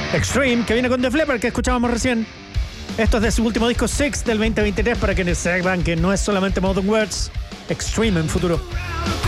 Extreme, que viene con Def Leppard, que escuchábamos recién. Esto es de su último disco Six del 2023, para quienes sepan que no es solamente Modern Words. Extreme en futuro.